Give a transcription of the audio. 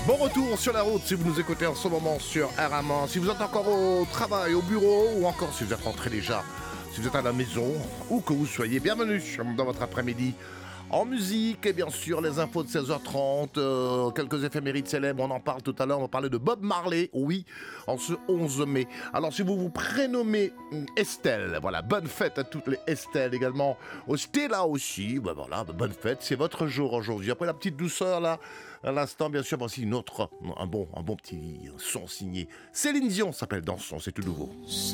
Bon retour sur la route si vous nous écoutez en ce moment sur RMA. Si vous êtes encore au travail, au bureau ou encore si vous êtes rentré déjà, si vous êtes à la maison, où que vous soyez, bienvenue dans votre après-midi. En musique, et bien sûr, les infos de 16h30, quelques éphémérides célèbres, on en parle tout à l'heure, on va parler de Bob Marley, oui, en ce 11 mai. Alors, si vous vous prénommez Estelle, voilà, bonne fête à toutes les Estelle également, au Stella aussi, ben voilà, bonne fête, c'est votre jour aujourd'hui. Après la petite douceur, là, à l'instant, bien sûr, voici un bon petit son signé. Céline Dion s'appelle Dansons, c'est tout nouveau.